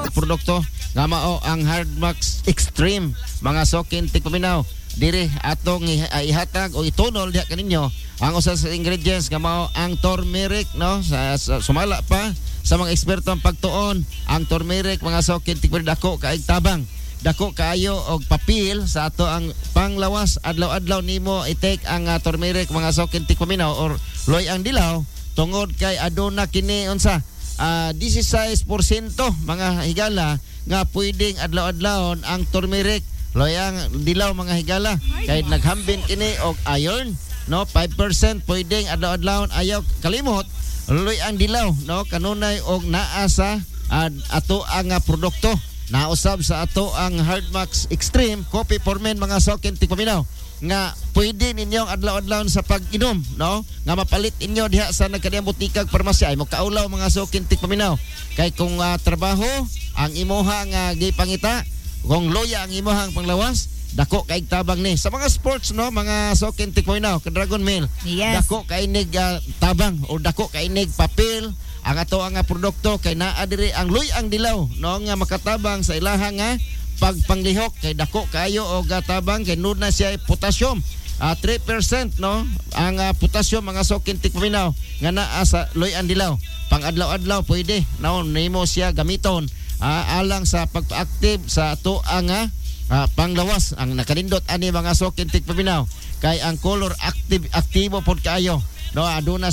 og produkto nga mao ang Hardmax Extreme mga sokin tigpaminaw diri atong ihatag o itunol diha kaninyo ang usa sa ingredients nga mao ang turmeric no sa sumala pa sa mga eksperto ang pagtuon ang turmeric mga sokin tigpadako kaig tabang dako kaayo og papel sa ato ang panglawas adlaw-adlaw nimo i-take ang turmeric mga sokin tigpaminaw or loy ang dilaw tungod kay aduna kini unsa 16% mga higala nga pwedeng adlaw-adlawon ang turmeric loyang dilaw mga higala kay naghambin kini og iron no 5% pwedeng adlaw-adlawon ayaw kalimot loy ang dilaw no kanunay og naa sa ato ang produkto nausab sa ato ang Hardmax Extreme coffee for men mga sokin tigpaminaw nga pwede ninyong adlaw-adlaw sa pag-inom no nga mapalit inyo diha sa nagkadiyang butikag parmasya ay magkaulaw mga sokin tigpaminaw kay kung trabaho ang imuha nga gipangita kung loya ang imuhang panglawas dako kay tabang ni sa mga sports no mga sokin tigpaminaw ka Dragon Mail yes. Dako kay nig tabang o dako kay nig papel ang ato ang produkto kay naa diri ang loy ang dilaw no nga makatabang sa ilaha nga pagpanglihok kay dako kayo og tabang kay nude na siya potassium 3% no ang potassium mga sokin tigpaminaw nga naa sa loy ang dilaw pang adlaw-adlaw pwede no nimo siya gamiton alang sa pagpa-active sa ato ang panglawas ang nakanindot ani mga sokin tigpaminaw kay ang color aktibo pod kayo no aduna